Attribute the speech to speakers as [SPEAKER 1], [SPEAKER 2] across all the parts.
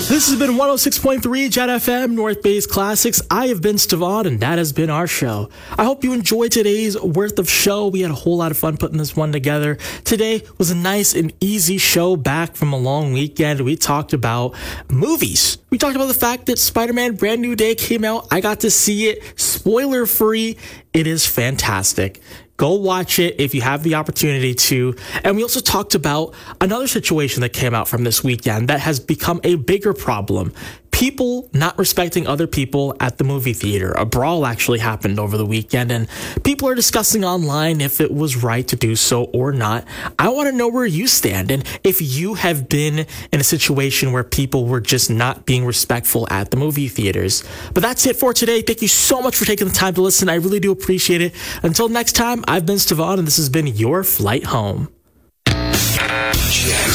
[SPEAKER 1] This has been 106.3 Jet FM, North Bay's Classics. I have been Stavon, and that has been our show. I hope you enjoyed today's worth of show. We had a whole lot of fun putting this one together. Today was a nice and easy show back from a long weekend. We talked about movies. We talked about the fact that Spider-Man Brand New Day came out. I got to see it spoiler-free. It is fantastic. Go watch it if you have the opportunity to. And we also talked about another situation that came out from this weekend that has become a bigger problem. People not respecting other people at the movie theater. A brawl actually happened over the weekend, and people are discussing online if it was right to do so or not. I want to know where you stand, and if you have been in a situation where people were just not being respectful at the movie theaters. But that's it for today. Thank you so much for taking the time to listen. I really do appreciate it. Until next time, I've been Stavon, and this has been your flight home.
[SPEAKER 2] Jet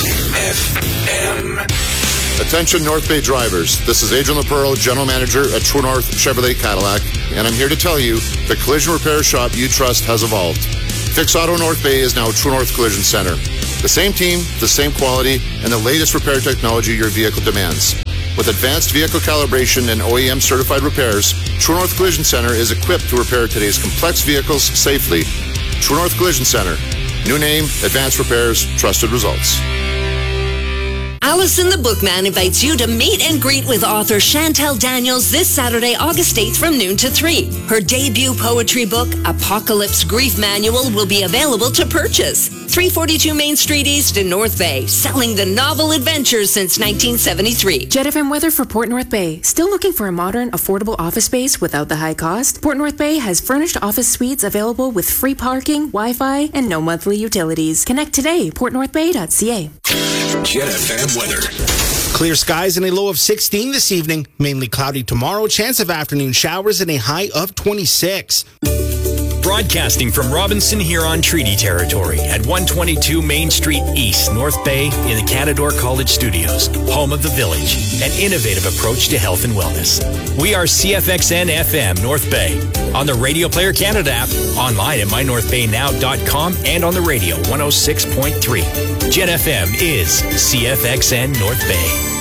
[SPEAKER 2] FM.
[SPEAKER 3] Attention North Bay drivers, this is Adrian LaPerle, General Manager at True North Chevrolet Cadillac, and I'm here to tell you the collision repair shop you trust has evolved. Fix Auto North Bay is now True North Collision Center. The same team, the same quality, and the latest repair technology your vehicle demands. With advanced vehicle calibration and OEM certified repairs, True North Collision Center is equipped to repair today's complex vehicles safely. True North Collision Center. New name, advanced repairs, trusted results.
[SPEAKER 4] Allison the Bookman invites you to meet and greet with author Chantel Daniels this Saturday, August 8th from noon to 3. Her debut poetry book, Apocalypse Grief Manual, will be available to purchase. 342 Main Street East in North Bay, selling the novel adventures since 1973.
[SPEAKER 5] Jet FM weather for Port North Bay. Still looking for a modern, affordable office space without the high cost? Port North Bay has furnished office suites available with free parking, Wi-Fi, and no monthly utilities. Connect today, portnorthbay.ca.
[SPEAKER 2] Jet FM weather.
[SPEAKER 6] Clear skies and a low of 16 this evening. Mainly cloudy tomorrow. Chance of afternoon showers and a high of 26.
[SPEAKER 7] Broadcasting from Robinson Huron Treaty Territory at 122 Main Street East, North Bay in the Canadore College Studios, home of The Village, an innovative approach to health and wellness. We are CFXN FM North Bay on the Radio Player Canada app, online at mynorthbaynow.com, and on the radio 106.3. Jet FM is CFXN North Bay.